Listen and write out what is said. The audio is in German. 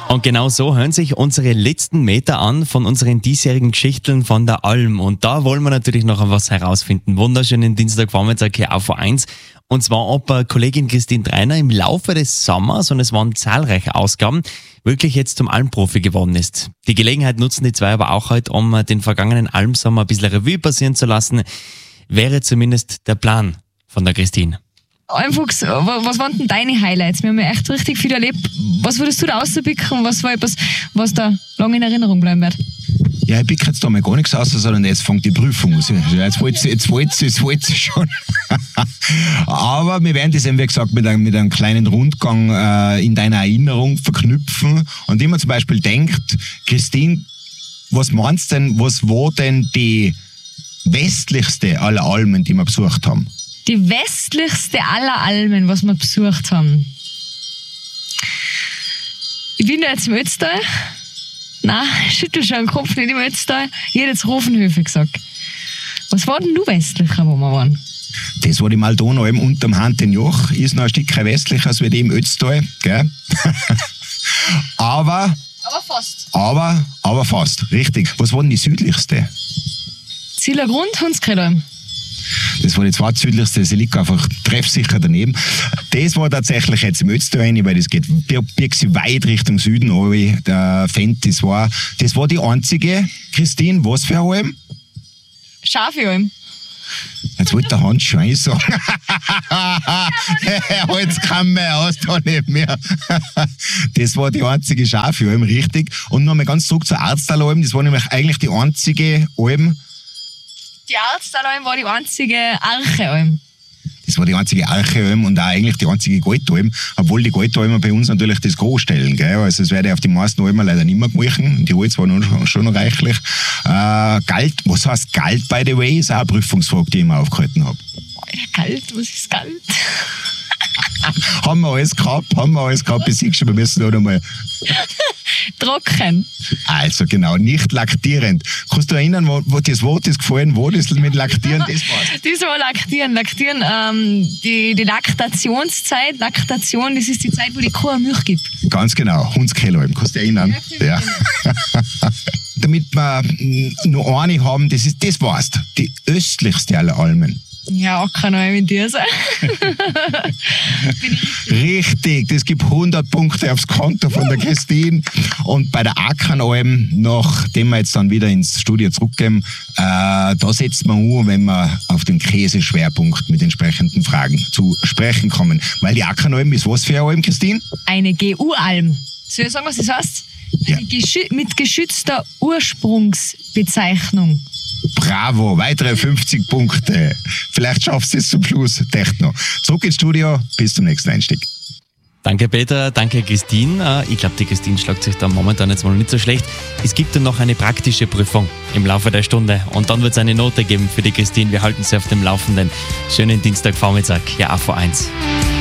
Und genau so hören sich unsere letzten Meter an von unseren diesjährigen Geschichten von der Alm. Und da wollen wir natürlich noch was herausfinden. Wunderschönen Dienstagvormittag hier auf V1. Und zwar, ob Kollegin Christine Dreiner im Laufe des Sommers, und es waren zahlreiche Ausgaben, wirklich jetzt zum Almprofi geworden ist. Die Gelegenheit nutzen die zwei aber auch heute, um den vergangenen Almsommer ein bisschen Revue passieren zu lassen. Wäre zumindest der Plan von der Christine. Almfuchs, was waren denn deine Highlights? Wir haben ja echt richtig viel erlebt. Was würdest du da rauspicken? Was war etwas, was da lange in Erinnerung bleiben wird? Ja, ich pick jetzt da mal gar nichts aus, sondern jetzt fängt die Prüfung an. Jetzt wollt sie schon. Aber wir werden das eben, wie gesagt, mit einem kleinen Rundgang in deiner Erinnerung verknüpfen. Und wenn man zum Beispiel denkt, Christine, was meinst denn, was war denn die westlichste aller Almen, die wir besucht haben? Die westlichste aller Almen, was wir besucht haben. Ich bin da jetzt im Ötztal. Nein, schüttel schon den Kopf, nicht im Ötztal. Ich hätte jetzt Rofenhöfe gesagt. Was war denn du westlicher, wo wir waren? Das war die Maldonalm unterm Hantenjoch. Ist noch ein Stückchen westlicher als wir die im Ötztal. Gell? aber fast. Aber fast, richtig. Was war denn die südlichste? Zielergrund, Hundskredalm. Das war die zweitsüdlichste, sie liegt einfach treffsicher daneben. Das war tatsächlich jetzt im Ötztal rein, weil das birgt sich weit Richtung Süden, der Fendt, das war die einzige. Christine, was für eine Alm? Schafalm. Jetzt wollte der Hans schon sagen. Jetzt kann man aus da nicht mehr. Das war die einzige Schafalm, richtig. Und nochmal ganz zurück zur Arztalalm, das war nämlich eigentlich die einzige Alm. Die Arztalalm war die einzige Archealm. Das war die einzige Archealm und auch eigentlich die einzige Goldalm, obwohl die Goldalmer bei uns natürlich das Gros stellen. Gell? Also es werde auf die meisten Almen leider nicht mehr gemacht. Die Holz war schon noch reichlich. Galt, was heißt Galt, by the way, ist auch eine Prüfungsfrage, die ich mir aufgehalten habe. Galt, was ist Galt? Haben wir alles gehabt, besiegst du, wir müssen noch einmal. Trocken. Also genau, nicht laktierend. Kannst du erinnern, wo das Wort ist gefallen, wo das mit Laktieren, das war? Das war Laktieren. Laktieren, die Laktationszeit. Laktation, das ist die Zeit, wo die Kuh Milch gibt. Ganz genau, Hundskellalm, kannst du dich erinnern? Ja. Damit wir noch eine haben, das war's, die östlichste aller Almen. Ja, Ackernalm in dir sein. Richtig, das gibt 100 Punkte aufs Konto von der Christine. Und bei der Ackernalm, nachdem wir jetzt dann wieder ins Studio zurückgehen, da setzt man an, wenn wir auf den Käseschwerpunkt mit entsprechenden Fragen zu sprechen kommen. Weil die Ackernalm ist was für eine Alm, Christine? Eine GU-Alm. Soll ich sagen, was das heißt? Ja. Mit geschützter Ursprungsbezeichnung. Bravo, weitere 50 Punkte. Vielleicht schaffst du es zum Schluss. Techno. Zurück ins Studio, bis zum nächsten Einstieg. Danke Peter, danke Christine. Ich glaube, die Christine schlagt sich da momentan jetzt mal nicht so schlecht. Es gibt dann noch eine praktische Prüfung im Laufe der Stunde und dann wird es eine Note geben für die Christine. Wir halten sie auf dem Laufenden. Schönen Dienstagvormittag, ja, auf V1.